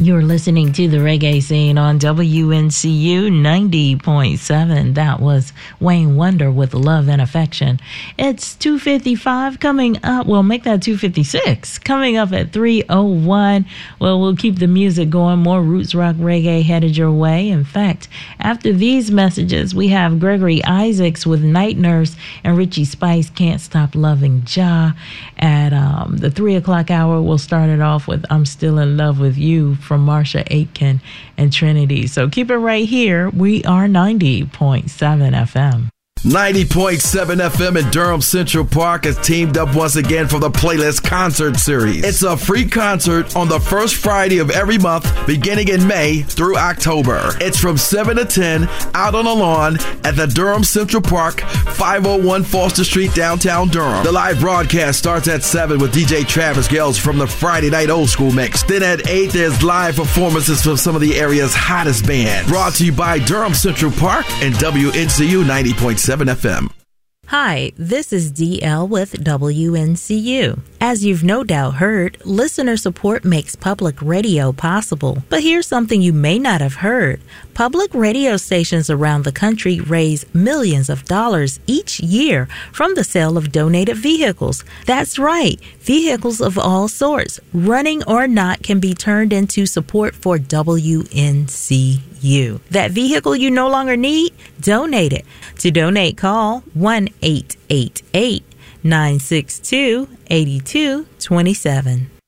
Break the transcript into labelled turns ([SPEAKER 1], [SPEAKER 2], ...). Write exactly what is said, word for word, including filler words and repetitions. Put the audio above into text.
[SPEAKER 1] You're listening to the reggae scene on W N C U ninety point seven. That was Wayne Wonder with Love and Affection. It's two fifty-five coming up. Well, make that two fifty-six. Coming up at three oh one. Well, we'll keep the music going. More roots rock reggae headed your way. In fact, after these messages, we have Gregory Isaacs with Night Nurse and Richie Spice, Can't Stop Loving Ja. At um, the three o'clock hour, we'll start it off with I'm Still in Love with You from Marsha Aitken and Trinity. So keep it right here. We are ninety point seven F M.
[SPEAKER 2] ninety point seven F M in Durham Central Park has teamed up once again for the Playlist Concert Series. It's a free concert on the first Friday of every month, beginning in May through October. It's from seven to ten out on the lawn at the Durham Central Park, five oh one Foster Street, downtown Durham. The live broadcast starts at seven with D J Travis Gales from the Friday Night Old School Mix. Then at eight, there's live performances from some of the area's hottest bands. Brought to you by Durham Central Park and W N C U ninety point seven F M.
[SPEAKER 1] Hi, this is D L with W N C U. As you've no doubt heard, listener support makes public radio possible. But here's something you may not have heard. Public radio stations around the country raise millions of dollars each year from the sale of donated vehicles. That's right, vehicles of all sorts, running or not, can be turned into support for W N C U. That vehicle you no longer need? Donate it. To donate, call one eight eight eight, nine six two, eight two two seven.